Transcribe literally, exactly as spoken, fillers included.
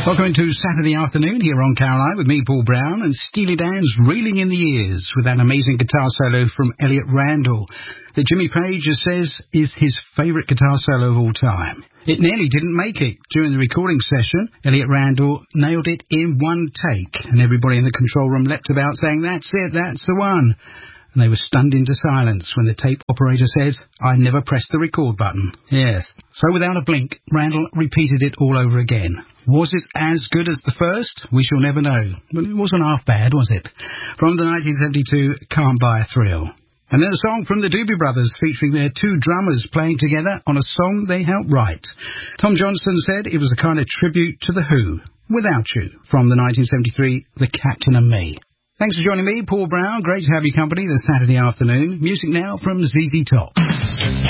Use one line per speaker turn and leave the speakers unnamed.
Welcome to Saturday afternoon here on Caroline with me, Paul Brown, and Steely Dan's Reeling in the Years with that amazing guitar solo from Elliot Randall that Jimmy Page says is his favourite guitar solo of all time. It nearly didn't make it. During the recording session, Elliot Randall nailed it in one take, and everybody in the control room leapt about saying, "That's it, that's the one." And they were stunned into silence when the tape operator says, "I never pressed the record button." Yes. So without a blink, Randall repeated it all over again. Was it as good as the first? We shall never know. But it wasn't half bad, was it? From the nineteen seventy-two Can't Buy a Thrill. And then a song from the Doobie Brothers featuring their two drummers playing together on a song they helped write. Tom Johnston said it was a kind of tribute to The Who. Without You, from the nineteen seventy-three The Captain and Me. Thanks for joining me, Paul Brown. Great to have your company this Saturday afternoon. Music now from Z Z Top.